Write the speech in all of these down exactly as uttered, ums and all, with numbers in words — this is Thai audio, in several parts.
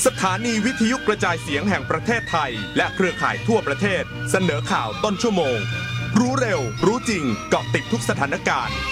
สถานีวิทยุกระจายเสียงแห่งประเทศไทยและเครือข่ายทั่วประเทศเสนอข่าวต้นชั่วโมงรู้เร็วรู้จริงเกาะติดทุกสถานการณ์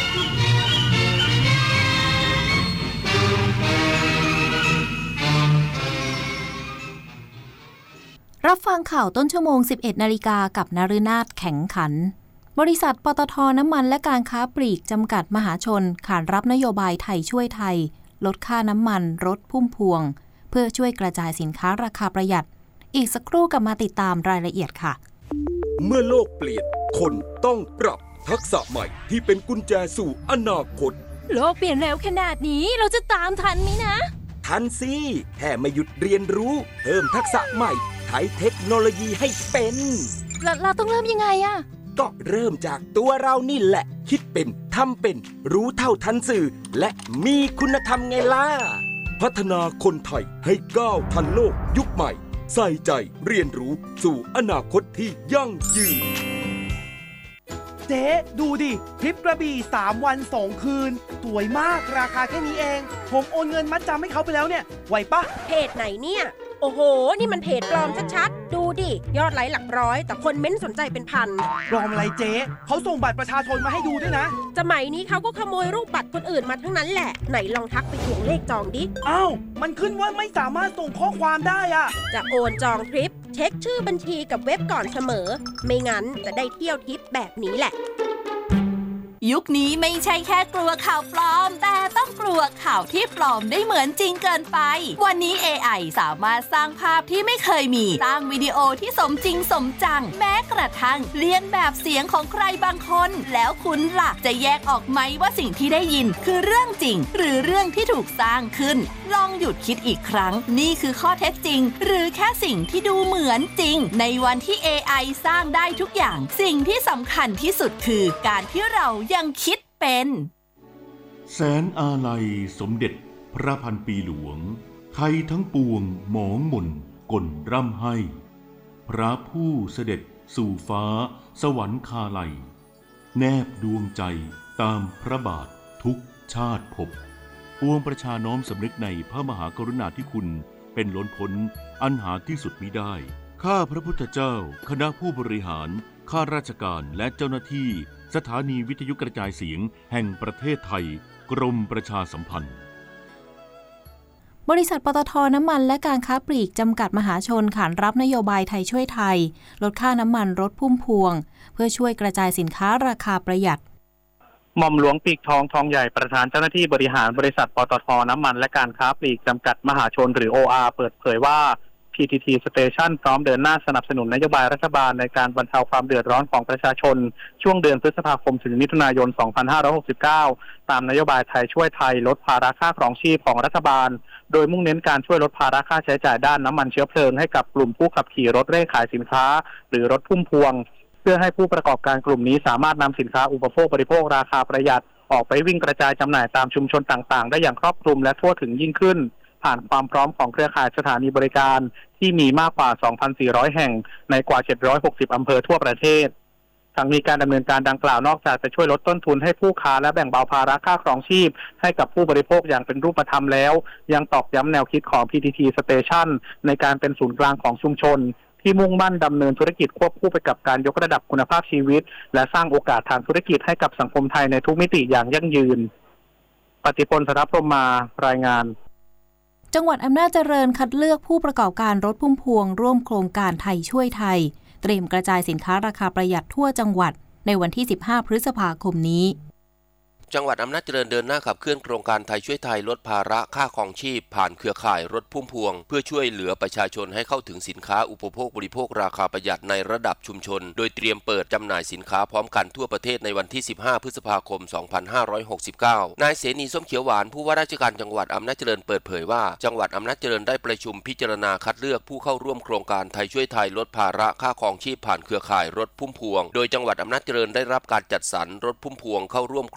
รับฟังข่าวต้นชั่วโมง สิบเอ็ดนาฬิกากับนฤนาถแข็งขันบริษัทปตท.น้ำมันและการค้าปลีกจำกัดมหาชนขานรับนโยบายไทยช่วยไทยลดค่าน้ำมันรถพุ่มพวงเพื่อช่วยกระจายสินค้าราคาประหยัดอีกสักครู่กลับมาติดตามรายละเอียดค่ะเมื่อโลกเปลี่ยนคนต้องปรับทักษะใหม่ที่เป็นกุญแจสู่อนาคตโลกเปลี่ยนแล้วขนาดนี้เราจะตามทันไหมนะทันสิแค่ไม่หยุดเรียนรู้เพิ่มทักษะใหม่ใช้เทคโนโลยีให้เป็นเราเราต้องเริ่มยังไงอะก็เริ่มจากตัวเรานี่แหละคิดเป็นทำเป็นรู้เท่าทันสื่อและมีคุณธรรมไงล่ะพัฒนาคนไทยให้ก้าวทันโลกยุคใหม่ใส่ใจเรียนรู้สู่อนาคตที่ยั่งยืนเจ๊ดูดิทริปกระบี่สามวันสองคืนสวยมากราคาแค่นี้เองผมโอนเงินมัดจำให้เขาไปแล้วเนี่ยไหวปะเพจไหนเนี่ยโอ้โหนี่มันเพจปลอมชัดๆดูดิยอดไลค์หลักร้อยแต่คนเม้นสนใจเป็นพันปลอมอะไรเจ๊เขาส่งบัตรประชาชนมาให้ดูด้วยนะสมัยนี้เขาก็ขโมยรูปบัตรคนอื่นมาทั้งนั้นแหละไหนลองทักไปทวงเลขจองดิอ้าวมันขึ้นว่าไม่สามารถส่งข้อความได้อะจะโอนจองทริปเช็คชื่อบัญชีกับเว็บก่อนเสมอไม่งั้นจะได้เที่ยวทริปแบบนี้แหละยุคนี้ไม่ใช่แค่กลัวข่าวปลอมแต่ต้องกลัวข่าวที่ปลอมได้เหมือนจริงเกินไปวันนี้ เอ ไอ สามารถสร้างภาพที่ไม่เคยมีสร้างวิดีโอที่สมจริงสมจังแม้กระทั่งเลียนแบบเสียงของใครบางคนแล้วคุณล่ะจะแยกออกไหมว่าสิ่งที่ได้ยินคือเรื่องจริงหรือเรื่องที่ถูกสร้างขึ้นลองหยุดคิดอีกครั้งนี่คือข้อเท็จจริงหรือแค่สิ่งที่ดูเหมือนจริงในวันที่ เอ ไอ สร้างได้ทุกอย่างสิ่งที่สำคัญที่สุดคือการที่เรายังคิดเป็นแสนอาลัยสมเด็จพระพันปีหลวงไทยทั้งปวงหมองหม่นก่นร่ำให้พระผู้เสด็จสู่ฟ้าสวรรคาลัยแนบดวงใจตามพระบาททุกชาติภพปวงประชาน้อมสำนึกในพระมหากรุณาธิคุณเป็นล้นพ้นอันหาที่สุดมิได้ข้าพระพุทธเจ้าคณะผู้บริหารข้าราชการและเจ้าหน้าที่สถานีวิทยุกระจายเสียงแห่งประเทศไทยกรมประชาสัมพันธ์บริษัทปตท.น้ำมันและการค้าปลีกจำกัดมหาชนขานรับนโยบายไทยช่วยไทยลดค่าน้ำมันรถพุ่มพวงเพื่อช่วยกระจายสินค้าราคาประหยัดหม่อมหลวงปีกทองทองใหญ่ประธานเจ้าหน้าที่บริหารบริษัทปตท.น้ำมันและการค้าปลีกจำกัดมหาชนหรือ โอ อาร์ เปิดเผยว่า พี ที ที Station พร้อมเดินหน้าสนับสนุนนโยบายรัฐบาลในการบรรเทาความเดือดร้อนของประชาชนช่วงเดือนพฤษภาคมถึงมิถุนายน สองพันห้าร้อยหกสิบเก้า ตามนโยบายไทยช่วยไทยลดภาระค่าครองชีพของรัฐบาลโดยมุ่งเน้นการช่วยลดภาระค่าใช้จ่ายด้านน้ำมันเชื้อเพลิงให้กับกลุ่มผู้ขับขี่รถเร่ขายสินค้าหรือรถพุ่มพวงเพื่อให้ผู้ประกอบการกลุ่มนี้สามารถนำสินค้าอุปโภคบริโภคราคาประหยัดออกไปวิ่งกระจายจำหน่ายตามชุมชนต่างๆได้อย่างครอบคลุมและทั่วถึงยิ่งขึ้นผ่านความพร้อมของเครือข่ายสถานีบริการที่มีมากกว่า สองพันสี่ร้อย แห่งในกว่าเจ็ดร้อยหกสิบอำเภอทั่วประเทศทั้งมีการดำเนินการดังกล่าวนอกจากจะช่วยลดต้นทุนให้ผู้ค้าและแบ่งเบาภาระค่าครองชีพให้กับผู้บริโภคอย่างเป็นรูปธรรมแล้วยังตอกย้ำแนวคิดของ พี ที ที Station ในการเป็นศูนย์กลางของชุมชนที่มุ่งมั่นดำเนินธุรกิจควบคู่ไปกับการยกระดับคุณภาพชีวิตและสร้างโอกาสทางธุรกิจให้กับสังคมไทยในทุกมิติอย่างยั่งยืนปฏิพล สรพรหมมารายงานจังหวัดอำนาจเจริญคัดเลือกผู้ประกอบการรถพุ่มพวงร่วมโครงการไทยช่วยไทยเตรียมกระจายสินค้าราคาประหยัดทั่วจังหวัดในวันที่สิบห้าพฤษภาคมนี้จังหวัดอำนาจเจริญเดินหน้าขับเคลื่อนโครงการไทยช่วยไทยลดภาระค่าครองชีพผ่านเครือข่ายรถพุ่มพวงเพื่อช่วยเหลือประชาชนให้เข้าถึงสินค้าอุปโภคบริโภคราคาประหยัดในระดับชุมชนโดยเตรียมเปิดจำหน่ายสินค้าพร้อมกันทั่วประเทศในวันที่สิบห้าพฤษภาคมสองพันห้าร้อยหกสิบเก้านายเสนีส้มเขียวหวานผู้ว่าราชการจังหวัดอำนาจเจริญเปิดเผยว่าจังหวัดอำนาจเจริญได้ประชุมพิจารณาคัดเลือกผู้เข้าร่วมโครงการไทยช่วยไทยลดภาระค่าครองชีพผ่านเครือข่ายรถพุ่มพวงโดยจังหวัดอำนาจเจริญได้รับการจัดสรรรถพุ่มพวงเข้าร่วมโครงการ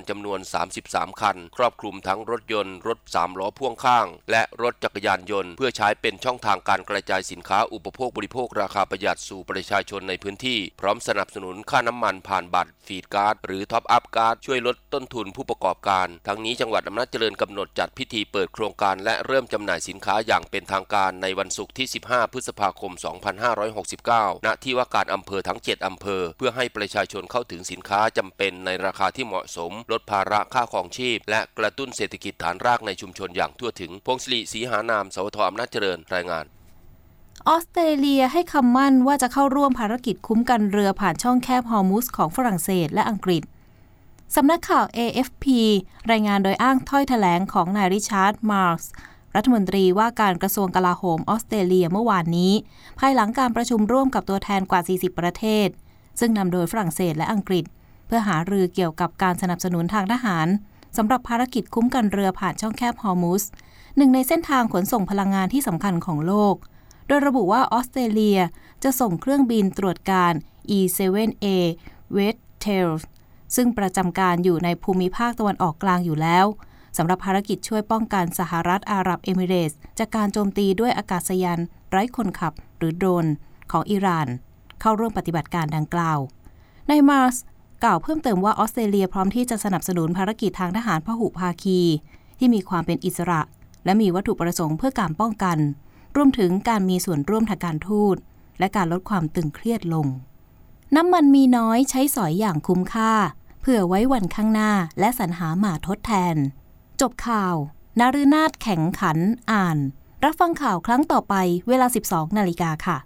จำนวนสามสิบสามคันครอบคลุมทั้งรถยนต์รถสามล้อพ่วงข้างและรถจักรยานยนต์เพื่อใช้เป็นช่องทางการกระจายสินค้าอุปโภคบริโภคราคาประหยัดสู่ประชาชนในพื้นที่พร้อมสนับสนุนค่าน้ำมันผ่านบัตรฟีดการ์ดหรือท็อปอัพการ์ดช่วยลดต้นทุนผู้ประกอบการทั้งนี้จังหวัดอำนาจเจริญกำหนดจัดพิธีเปิดโครงการและเริ่มจำหน่ายสินค้าอย่างเป็นทางการในวันศุกร์ที่สิบห้าพฤษภาคมสองพันห้าร้อยหกสิบเก้าณที่ว่าการอำเภอทั้งเจ็ดอำเภอเพื่อให้ประชาชนเข้าถึงสินค้าจำเป็นในราคาที่เหมาะสมลดภาระค่าครองชีพและกระตุ้นเศรษฐกิจฐานรากในชุมชนอย่างทั่วถึงพงศรีศรีหานามสวทอำนาจเจริญรายงานออสเตรเลียให้คำมั่นว่าจะเข้าร่วมภารกิจคุ้มกันเรือผ่านช่องแคบฮอร์มุสของฝรั่งเศสและอังกฤษสำนักข่าว เอ เอฟ พี รายงานโดยอ้างถ้อยแถลงของนายริชาร์ด มาร์ส์รัฐมนตรีว่าการกระทรวงกลาโหมออสเตรเลียเมื่อวานนี้ภายหลังการประชุมร่วมกับตัวแทนกว่าสี่สิบประเทศซึ่งนำโดยฝรั่งเศสและอังกฤษเพื่อหารือเกี่ยวกับการสนับสนุนทางทหารสำหรับภารกิจคุ้มกันเรือผ่านช่องแคบฮอร์มุสหนึ่งในเส้นทางขนส่งพลังงานที่สำคัญของโลกโดยระบุว่าออสเตรเลียจะส่งเครื่องบินตรวจการ อี เซเว่น เอ Red Tail ซึ่งประจำการอยู่ในภูมิภาคตะวันออกกลางอยู่แล้วสำหรับภารกิจช่วยป้องกันสหรัฐอาหรับเอมิเรตส์จากการโจมตีด้วยอากาศยานไร้คนขับหรือโดรนของอิหร่านเข้าร่วมปฏิบัติการดังกล่าวนายมาร์สกล่าวเพิ่มเติมว่าออสเตรเลียพร้อมที่จะสนับสนุนภารกิจทางทหารพหุภาคีที่มีความเป็นอิสระและมีวัตถุประสงค์เพื่อการป้องกันรวมถึงการมีส่วนร่วมทางการทูตและการลดความตึงเครียดลงน้ำมันมีน้อยใช้สอยอย่างคุ้มค่าเพื่อไว้วันข้างหน้าและสรรหามาทดแทนจบข่าวนฤนาถแข็งขันอ่านรับฟังข่าวครั้งต่อไปเวลา สิบสองนาฬิกาค่ะ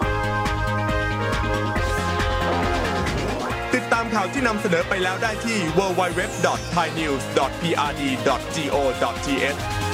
ติดตามข่าวที่นำเสนอไปแล้วได้ที่ ดับเบิลยู ดับเบิลยู ดับเบิลยู ดอท ไทยนิวส์ ดอท พี อาร์ ดี ดอท จี โอ ดอท ที เอช